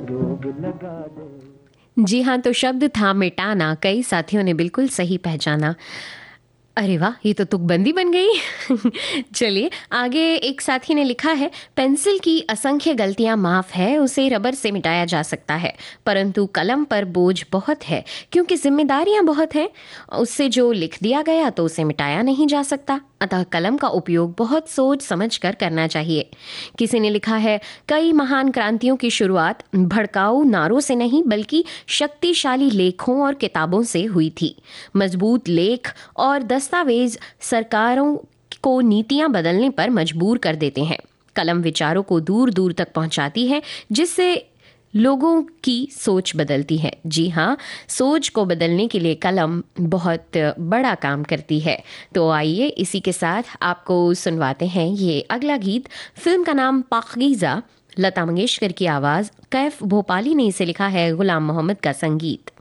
जोग लगा दे। जी हाँ, तो शब्द था मिटाना, कई साथियों ने बिल्कुल सही पहचाना। अरे वाह, ये तो तुकबंदी बन गई। चलिए आगे, एक साथी ने लिखा है, पेंसिल की असंख्य गलतियां माफ है, उसे रबर से मिटाया जा सकता है, परंतु कलम पर बोझ बहुत है क्योंकि जिम्मेदारियां बहुत हैं। उससे जो लिख दिया गया तो उसे मिटाया नहीं जा सकता, अतः कलम का उपयोग बहुत सोच समझ कर करना चाहिए। किसी ने लिखा है, कई महान क्रांतियों की शुरुआत भड़काऊ नारों से नहीं बल्कि शक्तिशाली लेखों और किताबों से हुई थी। मजबूत लेख और दस्तावेज सरकारों को नीतियां बदलने पर मजबूर कर देते हैं। कलम विचारों को दूर दूर तक पहुंचाती है, जिससे लोगों की सोच बदलती है। जी हाँ, सोच को बदलने के लिए कलम बहुत बड़ा काम करती है। तो आइए इसी के साथ आपको सुनवाते हैं ये अगला गीत। फिल्म का नाम पाकीज़ा, लता मंगेशकर की आवाज़, कैफ भोपाली ने इसे लिखा है, गुलाम मोहम्मद का संगीत।